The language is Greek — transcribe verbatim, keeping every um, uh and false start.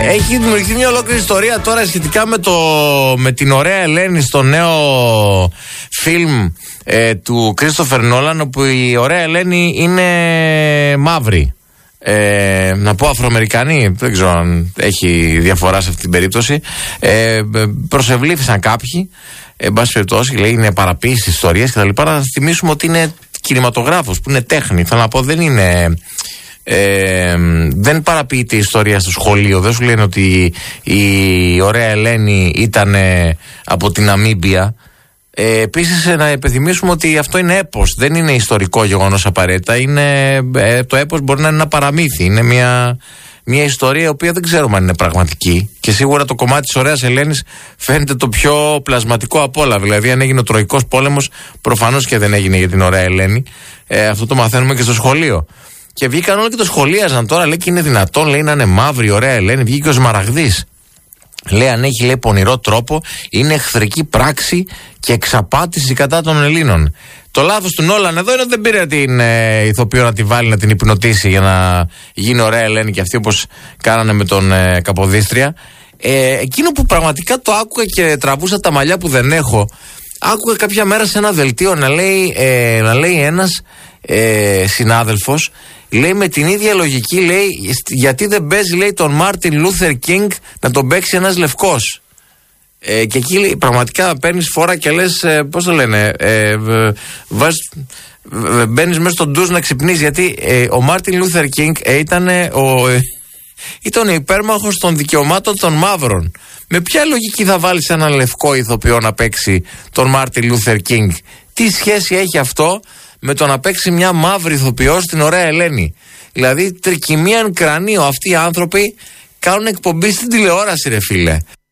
Έχει δημιουργηθεί μια ολόκληρη ιστορία τώρα σχετικά με, το, με την ωραία Ελένη στο νέο φιλμ ε, του Κρίστοφερ Νόλαν, όπου η ωραία Ελένη είναι μαύρη. Ε, να πω Αφροαμερικανή, δεν ξέρω αν έχει διαφορά σε αυτή την περίπτωση. Ε, προσευλήθησαν κάποιοι, εν πάση περιπτώσει, λέει είναι παραποίηση ιστορίας κτλ. Να σας θυμίσουμε ότι είναι κινηματογράφος, που είναι τέχνη. Θέλω να πω, δεν είναι. Ε, δεν παραποιείται η ιστορία στο σχολείο. Δεν σου λένε ότι η ωραία Ελένη ήταν από την Ναμίμπια. Ε, επίσης να υπενθυμίσουμε ότι αυτό είναι έπος, δεν είναι ιστορικό γεγονός απαραίτητα. Είναι, ε, το έπος μπορεί να είναι ένα παραμύθι. Είναι μια, μια ιστορία η οποία δεν ξέρουμε αν είναι πραγματική. Και σίγουρα το κομμάτι της ωραίας Ελένης φαίνεται το πιο πλασματικό απ' όλα. Δηλαδή, αν έγινε ο Τροϊκός πόλεμος, προφανώς και δεν έγινε για την ωραία Ελένη. Ε, αυτό το μαθαίνουμε και στο σχολείο. Και βγήκαν όλοι και το σχολίαζαν τώρα. Λέει και είναι δυνατόν, λέει, να είναι μαύρη, ωραία Ελένη. Βγήκε ο Σμαραγδής. Λέει, αν έχει, λέει, πονηρό τρόπο, είναι εχθρική πράξη και εξαπάτηση κατά των Ελλήνων. Το λάθος του Νόλαν εδώ είναι ότι δεν πήρε την ε, ηθοποιό να τη βάλει, να την υπνοτίσει για να γίνει ωραία Ελένη και αυτή, όπως κάνανε με τον ε, Καποδίστρια. Ε, εκείνο που πραγματικά το άκουγα και τραβούσα τα μαλλιά που δεν έχω, άκουγα κάποια μέρα σε ένα δελτίο να λέει, ε, να λέει ένας ε, συνάδελφος, λέει με την ίδια λογική, λέει, γιατί δεν παίζει, λέει, τον Μάρτιν Λούθερ Κίνγκ να τον παίξει ένας λευκός. Ε, και εκεί, λέει, πραγματικά παίρνεις φορά και λες, ε, πώς το λένε, ε, βάζ, μπαίνεις μέσα στον ντουζ να ξυπνείς, γιατί ε, ο Μάρτιν Λούθερ Κίνγκ ε, ήταν ο, ε, ήταν υπέρμαχος των δικαιωμάτων των μαύρων. Με ποια λογική θα βάλεις έναν λευκό ηθοποιό να παίξει τον Μάρτιν Λούθερ Κίνγκ? Τι σχέση έχει αυτό με το να παίξει μια μαύρη ηθοποιό στην ωραία Ελένη? Δηλαδή, τρικυμίαν κρανίο, αυτοί οι άνθρωποι κάνουν εκπομπή στην τηλεόραση, ρε φίλε.